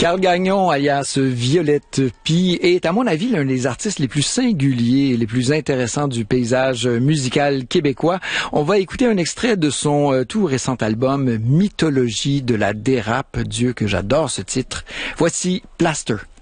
Carl Gagnon, alias Violette Pie, est à mon avis l'un des artistes les plus singuliers et les plus intéressants du paysage musical québécois. On va écouter un extrait de son tout récent album Mythologie de la dérape. Dieu que j'adore ce titre. Voici Plaster.